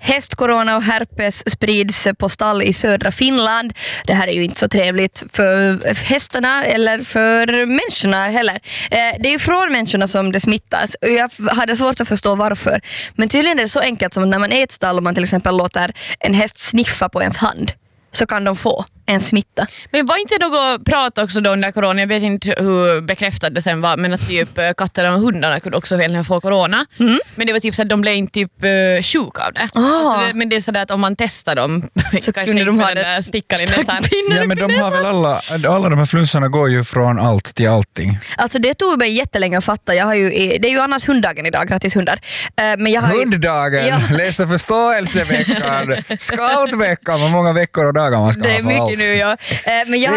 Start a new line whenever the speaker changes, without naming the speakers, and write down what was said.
Hästcorona och herpes sprids på stall i södra Finland. Det här är ju inte så trevligt för hästarna eller för människorna heller. Det är ju från människorna som det smittas. Och jag hade svårt att förstå varför. Men tydligen är det så enkelt som när man är i ett stall och man till exempel låter en häst sniffa på ens hand, så kan de få en smitta.
Men var inte något prat också då under corona? Jag vet inte hur bekräftat det sen var, men att typ katterna och hundarna kunde också välja få corona. Men det var typ så att de blev inte typ sjuka av det. Alltså men det är sådär att om man testar dem så kanske de har den där stickan i näsan.
Ja, men de har väl alla de här flunsarna går ju från allt till allting.
Alltså det tog mig jättelänge att fatta. Det är ju annars hunddagen idag, grattis hundar. Men jag har
Hunddagen,
Ja.
läsa förståelseveckan, scoutveckan, vad många veckor och dagar man ska
Det
ha
är
för
mycket
allt.
nu, ja. Men jag